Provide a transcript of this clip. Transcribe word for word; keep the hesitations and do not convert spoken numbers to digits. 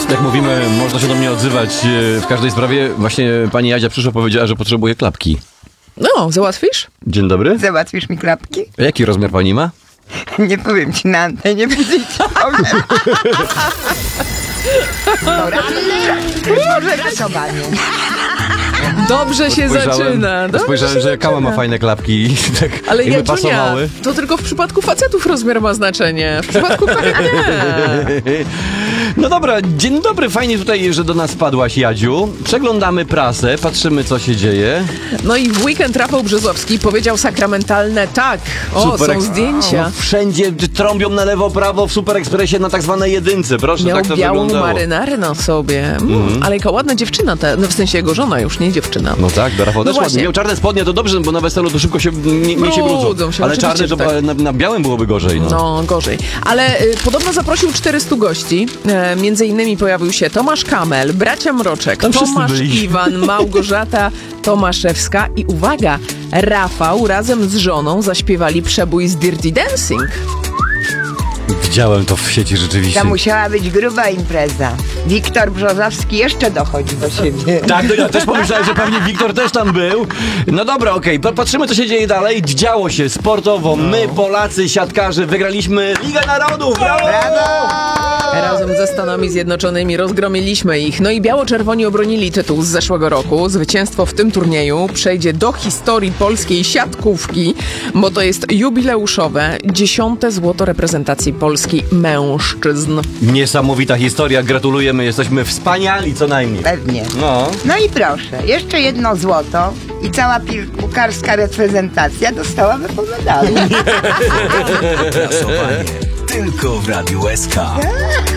Jak mówimy, można się do mnie odzywać w każdej sprawie. Właśnie pani Jadzia przyszła, powiedziała, że potrzebuje klapki. No, załatwisz? Dzień dobry. Załatwisz mi klapki? A jaki rozmiar pani ma? Nie powiem ci na antenie, później ci powiem. Może rysowanie. Dobrze się zaczyna. Dobrze Spojrzałem, się że Kała ma zaczyna. fajne klapki. Tak Ale jakby Jadziunia, pasowały. to tylko w przypadku facetów rozmiar ma znaczenie. W przypadku kobiet nie. No dobra, dzień dobry, fajnie tutaj, że do nas wpadłaś, Jadziu. Przeglądamy prasę, patrzymy, co się dzieje. No i w weekend Rafał Brzozowski powiedział sakramentalne tak. O, Super są eks- zdjęcia. No, wszędzie trąbią na lewo, prawo w Super Ekspresie na tak zwanej jedynce. Proszę, Miał tak to białą wyglądało. marynarę na sobie. Mm, Mhm. Ale jaka ładna dziewczyna, ta, no w sensie jego żona już, nie dziewczyna. No tak, do Rafał No też ładnie. właśnie. Miał czarne spodnie, to dobrze, bo na weselu to szybko się nie, nie się Brudzą brudzą. się, Ale oczywiście, czarne to że tak. na, na białym byłoby gorzej. No. No, gorzej. Ale y, podobno zaprosił czterystu gości. E, między innymi pojawił się Tomasz Kamel, bracia Mroczek, Tam wszyscy Tomasz byli. Iwan, Małgorzata Tomaszewska i uwaga, Rafał razem z żoną zaśpiewali przebój z Dirty Dancing. Widziałem to w sieci rzeczywiście. To musiała być gruba impreza. Wiktor Brzozowski jeszcze dochodzi do siebie. Tak, to ja też pomyślałem, że pewnie Wiktor też tam był. No dobra, okej, okay. Patrzymy, co się dzieje dalej. Działo się sportowo. My, Polacy, siatkarze, wygraliśmy Ligę Narodów. Brawo! Razem ze Stanami Zjednoczonymi rozgromiliśmy ich. No i biało-czerwoni obronili tytuł z zeszłego roku. Zwycięstwo w tym turnieju przejdzie do historii polskiej siatkówki, bo to jest jubileuszowe dziesiąte złoto reprezentacji Polski mężczyzn. Niesamowita historia, gratulujemy, jesteśmy wspaniali co najmniej. Pewnie. No. No i proszę, jeszcze jedno złoto i cała piłkarska reprezentacja dostałaby po medalu. Prasowanie tylko w Radiu S K.